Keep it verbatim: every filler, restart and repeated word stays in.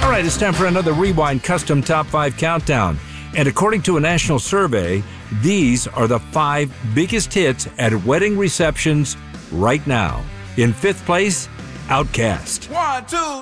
All right, it's time for another Rewind Custom Top five Countdown. And according to a national survey, these are the five biggest hits at wedding receptions right now. In fifth place, Outkast. One, two,